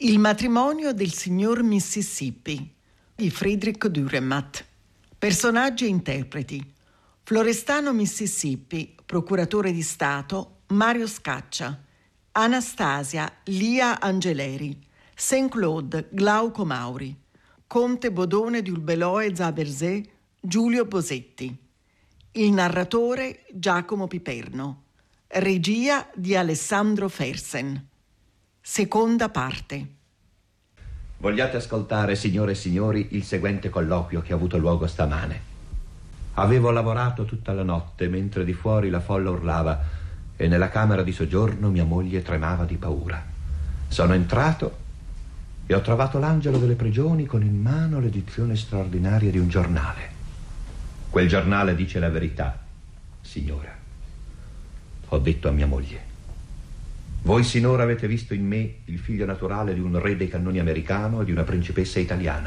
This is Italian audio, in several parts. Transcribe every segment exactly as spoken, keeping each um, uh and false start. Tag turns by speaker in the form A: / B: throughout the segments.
A: Il matrimonio del signor Mississippi di Friedrich Dürrenmatt. Personaggi e interpreti: Florestano Mississippi, procuratore di Stato, Mario Scaccia; Anastasia, Lia Angeleri; Saint-Claude, Glauco Mauri; Conte Bodone di Ulbeloe Zabersè, Giulio Bosetti. Il narratore, Giacomo Piperno. Regia di Alessandro Fersen. Seconda parte.
B: Vogliate ascoltare, signore e signori, il seguente colloquio che ha avuto luogo stamane. Avevo lavorato tutta la notte mentre di fuori la folla urlava e nella camera di soggiorno mia moglie tremava di paura. Sono entrato e ho trovato l'angelo delle prigioni con in mano l'edizione straordinaria di un giornale. Quel giornale dice la verità, signora. Ho detto a mia moglie: voi sinora avete visto in me il figlio naturale di un re dei cannoni americano e di una principessa italiana.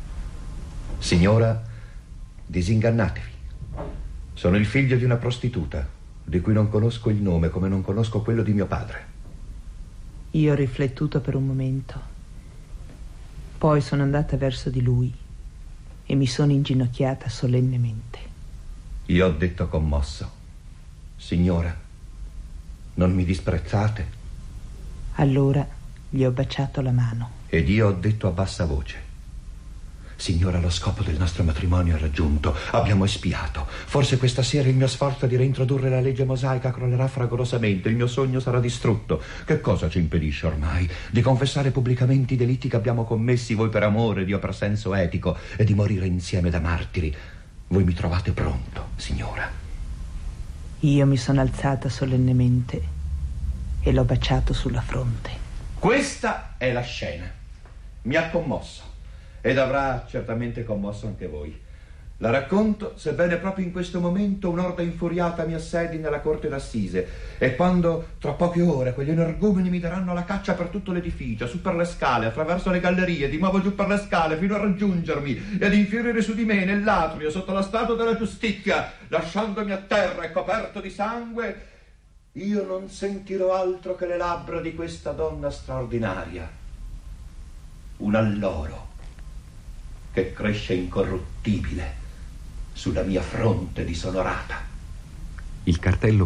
B: Signora, disingannatevi. Sono il figlio di una prostituta, di cui non conosco il nome come non conosco quello di mio padre.
C: Io ho riflettuto per un momento. Poi sono andata verso di lui e mi sono inginocchiata solennemente.
B: Io ho detto commosso: signora, non mi disprezzate?
C: Allora gli ho baciato la mano.
B: Ed io ho detto a bassa voce: signora, lo scopo del nostro matrimonio è raggiunto. Abbiamo espiato. Forse questa sera il mio sforzo di reintrodurre la legge mosaica crollerà fragorosamente. Il mio sogno sarà distrutto. Che cosa ci impedisce ormai di confessare pubblicamente i delitti che abbiamo commessi, voi per amore, io per senso etico, e di morire insieme da martiri? Voi mi trovate pronto, signora?
C: Io mi sono alzata solennemente e l'ho baciato sulla fronte.
B: Questa è la scena. Mi ha commosso ed avrà certamente commosso anche voi. La racconto sebbene proprio in questo momento un'orda infuriata mi assedi nella corte d'assise, e quando tra poche ore quegli energumeni mi daranno la caccia per tutto l'edificio, su per le scale, attraverso le gallerie, di nuovo giù per le scale, fino a raggiungermi e ad infierire su di me nell'atrio sotto la statua della giustizia, lasciandomi a terra e coperto di sangue, io non sentirò altro che le labbra di questa donna straordinaria, un alloro che cresce incorruttibile sulla mia fronte disonorata. Il cartello